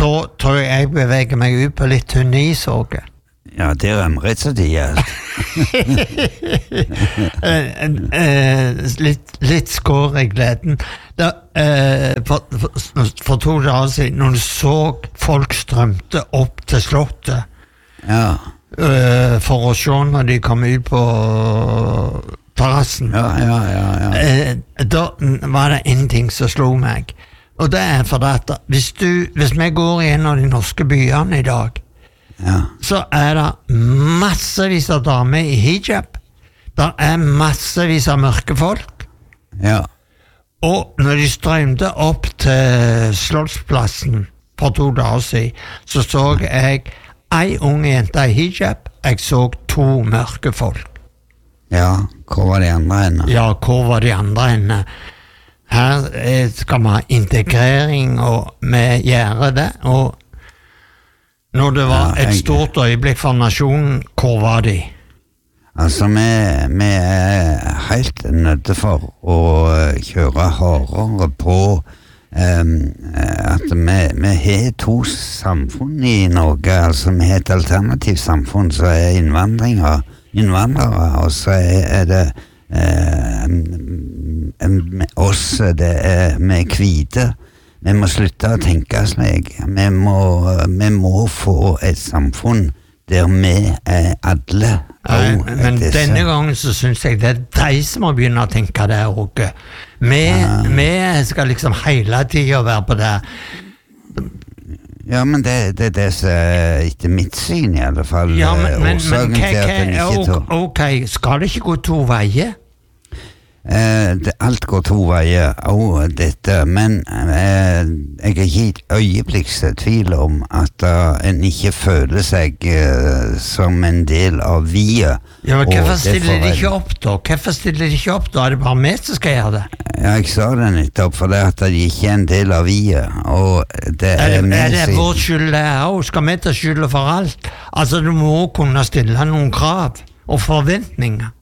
Da tror jeg beveger meg ut på litt tynn is også. Ja, det rett så det litt skår I gleden. For 2 dager siden, når du så folk strømte opp til slottet, for å se når de kom ut på terrassen, da var det en ting som slo meg. Og det for at hvis vi går I en av de norske byene I dag, så det massevis av damer I hijab. Det massevis av mørke folk. Og når de strømte opp til Slottsplassen for 2 dager siden, så jeg en ung jente I hijab, jeg så 2 mørke folk. Ja, hvor var de andre henne? Ja, hvor var de andre henne? Her skal vi ha integrering, og vi gjør det, og når det var et stort øyeblikk for nasjonen, hvor var de? Altså, vi helt nødde for å kjøre hardere på at vi har 2 samfunn I Norge, altså vi har et alternativt samfunn, så innvandrere, og så det oss, det vi hvite. Vi må slutte å tenke slik. Vi må få et samfunn der vi alle. Men denne gangen så synes jeg det de som må begynne å tenke det også. Vi skal liksom hele tiden være på det. Ja, men det som etter mitt syn I alle fall årsaken til at den ikke tog. Ok, skal det ikke gå 2 veier? Alt går 2 veier dette, men jeg ikke I øyeblikks tvil om at en ikke føler seg som en del av vi. Ja, men hvorfor stiller de ikke opp da? Hvorfor stiller de ikke opp da? Det bare vi som skal gjøre det? Ja, jeg sa det nettopp, for det at de ikke en del av vi, og det det vår skyld det også? Skal vi ta skylden for alt? Altså, du må kunne stille noen krav og forventninger.